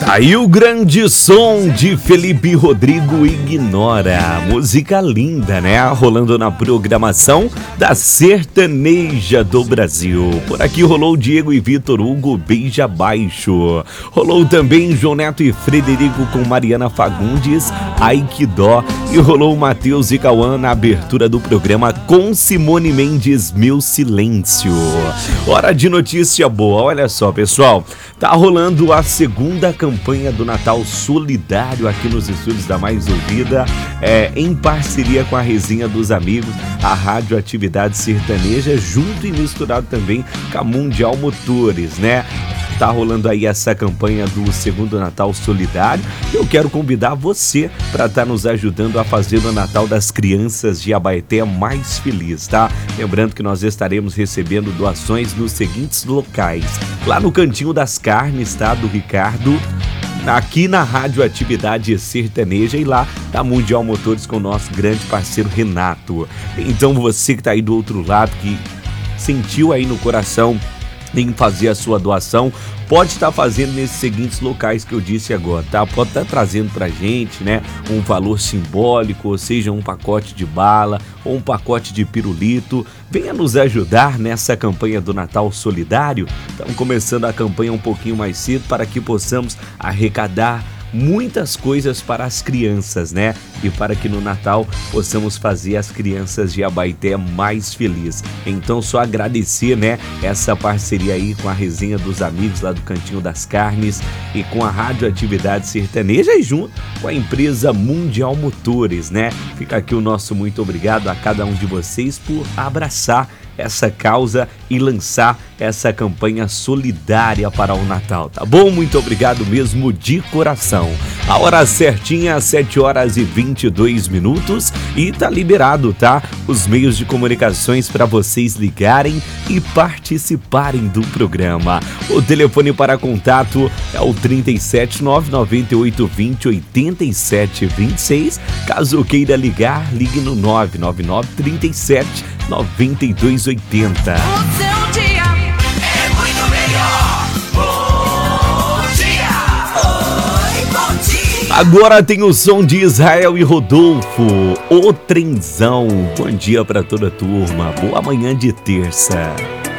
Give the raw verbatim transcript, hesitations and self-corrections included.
Aí o grande som de Felipe Rodrigo, Ignora. Música linda, né? Rolando na programação da Sertaneja do Brasil. Por aqui rolou Diego e Vitor Hugo, Beija Abaixo. Rolou também João Neto e Frederico com Mariana Fagundes, Ai Que Dó. E rolou Matheus e Cauã na abertura do programa com Simone Mendes, Meu Silêncio. Hora de notícia boa. Olha só, pessoal. Tá rolando a segunda campanha do Natal Solidário aqui nos estúdios da Mais Ouvida, é, em parceria com a Resenha dos Amigos, a Rádio Atividade Sertaneja, junto e misturado também com a Mundial Motores, né? Tá rolando aí essa campanha do segundo Natal Solidário. Eu quero convidar você para estar nos ajudando a fazer o Natal das crianças de Abaeté mais feliz, tá? Lembrando que nós estaremos recebendo doações nos seguintes locais. Lá no Cantinho das Carnes, tá? Do Ricardo. Aqui na Rádio Atividade Sertaneja e lá da Mundial Motores com o nosso grande parceiro Renato. Então você que tá aí do outro lado, que sentiu aí no coração em fazer a sua doação, pode estar fazendo nesses seguintes locais que eu disse agora, tá? Pode estar trazendo pra gente, né, um valor simbólico, ou seja, um pacote de bala ou um pacote de pirulito. Venha nos ajudar nessa campanha do Natal Solidário. Estamos começando a campanha um pouquinho mais cedo para que possamos arrecadar muitas coisas para as crianças, né? E para que no Natal possamos fazer as crianças de Abaeté mais felizes. Então só agradecer, né, essa parceria aí com a Resenha dos Amigos lá do Cantinho das Carnes e com a Rádio Atividade Sertaneja e junto com a empresa Mundial Motores, né? Fica aqui o nosso muito obrigado a cada um de vocês por abraçar essa causa e lançar essa campanha solidária para o Natal, tá bom? Muito obrigado mesmo de coração. A hora certinha, sete horas e vinte e dois minutos e tá liberado, tá? Os meios de comunicações para vocês ligarem e participarem do programa. O telefone para contato é o trinta e sete, nove nove oito, vinte, oitenta e sete, vinte e seis. Caso queira ligar, ligue no nove nove nove, trinta e sete, noventa e dois oitenta. O seu dia é muito melhor. Bom dia. Oi, bom dia. Agora tem o som de Israel e Rodolfo, O Trenzão. Bom dia para toda a turma. Boa manhã de terça.